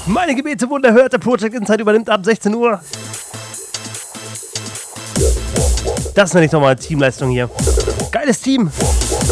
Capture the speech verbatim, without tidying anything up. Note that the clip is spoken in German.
Meine Gebete wurden erhört. Der Project Insight übernimmt ab sechzehn Uhr. Das nenne ich nochmal Teamleistung hier. Geiles Team.